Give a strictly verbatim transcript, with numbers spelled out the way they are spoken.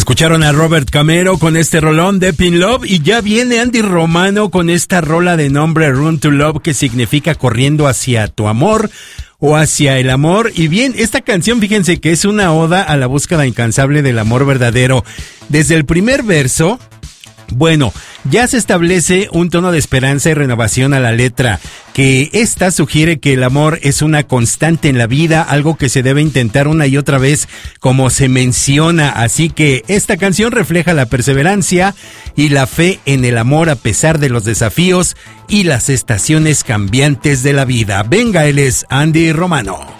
Escucharon a Robert Camero con este rolón de Pin Love y ya viene Andy Romano con esta rola de nombre Run to Love, que significa corriendo hacia tu amor o hacia el amor. Y bien, esta canción, fíjense que es una oda a la búsqueda incansable del amor verdadero. Desde el primer verso, bueno, ya se establece un tono de esperanza y renovación a la letra, que esta sugiere que el amor es una constante en la vida, algo que se debe intentar una y otra vez, como se menciona. Así que esta canción refleja la perseverancia y la fe en el amor a pesar de los desafíos y las estaciones cambiantes de la vida. Venga, él es Andy Romano.